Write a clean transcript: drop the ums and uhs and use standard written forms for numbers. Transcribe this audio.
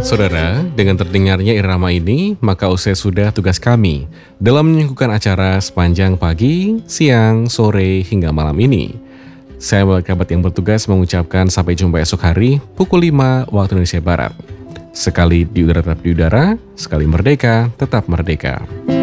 Saudara, dengan terdengarnya irama ini, maka usai sudah tugas kami dalam menyuguhkan acara sepanjang pagi, siang, sore, hingga malam ini. Saya kerabat yang bertugas mengucapkan sampai jumpa esok hari pukul 5 waktu Indonesia Barat. Sekali di udara tetap di udara, sekali merdeka tetap merdeka.